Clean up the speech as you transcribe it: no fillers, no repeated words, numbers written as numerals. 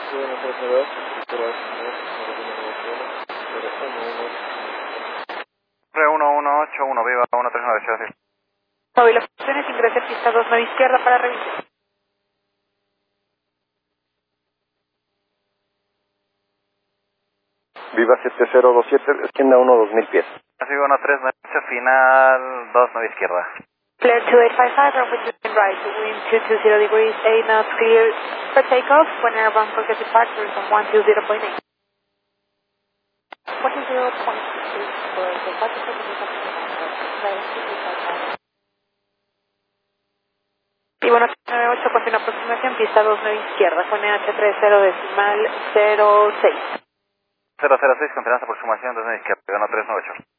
Sí, no sé, pero pero R1181 Viva 139, gracias. Móvil opciones, ingrese pista 29 izquierda para revisar. Viva 7027, esquina 1, 2000 pies. Viva 139, final 29 izquierda. Clear 2855, runway 29 right, wind 220 degrees, 8 knots, clear for takeoff, when airbound for departure from 120.8. 120.8 for departure. Y bueno, 98, continúa aproximación, pista 29 izquierda, con NH30 decimal 06. 006, continuamos aproximación 29 izquierda, Viva 139.